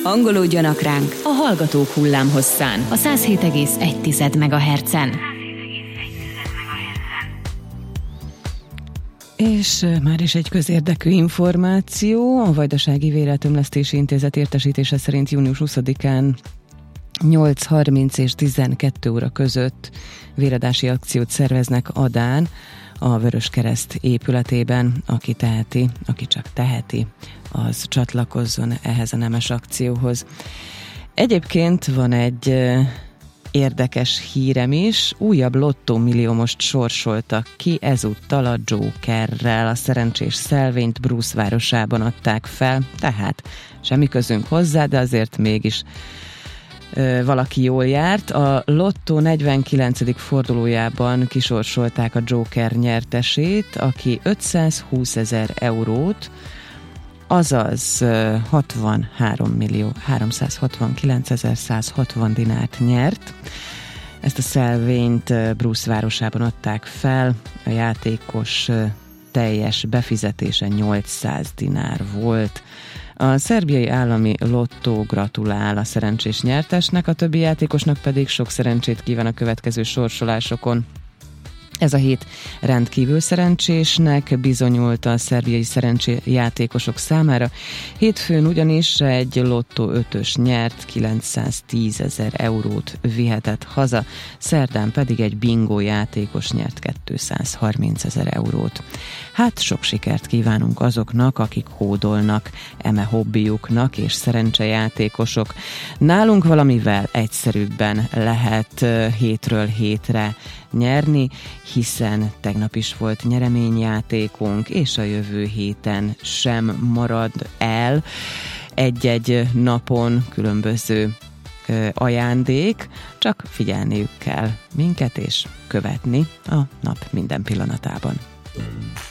Hangolódjanak ránk a Hallgatók hullámhosszán, a 107,1 MHz-en. És már is egy közérdekű információ. A Vajdasági Véreltömlesztési Intézet értesítése szerint június 20-án 8:30 és 12 óra között véradási akciót szerveznek Adán, a Vöröskereszt épületében. Aki csak teheti, az csatlakozzon ehhez a nemes akcióhoz. Egyébként van egy érdekes hírem is. Újabb lottómilliómost sorsoltak ki, ezúttal a Jokerrel. A szerencsés szelvényt Bruce városában adták fel, tehát semmi közünk hozzá, de azért mégis valaki jól járt. A lottó 49. fordulójában kisorsolták a Joker nyertesét, aki 520 000 eurót, azaz 63.369.160 dinárt nyert. Ezt a szelvényt Bruce városában adták fel. A játékos teljes befizetése 800 dinár volt. A szerbiai állami lottó gratulál a szerencsés nyertesnek, a többi játékosnak pedig sok szerencsét kíván a következő sorsolásokon. Ez a hét rendkívül szerencsésnek bizonyult a szerbiai szerencséjátékosok számára. Hétfőn ugyanis egy lottó 5-ös nyert, 910 000 eurót vihetett haza, szerdán pedig egy bingo játékos nyert 230 000 eurót. Hát sok sikert kívánunk azoknak, akik hódolnak eme hobbiuknak és szerencsejátékosok. Nálunk valamivel egyszerűbben lehet hétről hétre nyerni, hiszen tegnap is volt nyereményjátékunk, és a jövő héten sem marad el egy-egy napon különböző ajándék, csak figyelniük kell minket, és követni a nap minden pillanatában.